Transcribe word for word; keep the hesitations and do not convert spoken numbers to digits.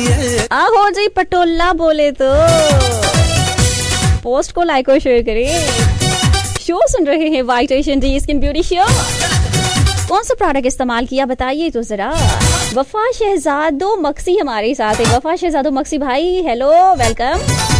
आहो जी पटोला बोले तो पोस्ट को लाइक और शेयर करें। शो सुन रहे हैं white Asian D skin beauty show. कौन सा प्रोडक्ट इस्तेमाल किया बताइए तो जरा। वफा शहजादो मक्सी हमारे साथ है। वफा शहजादो मक्सी भाई हेलो वेलकम।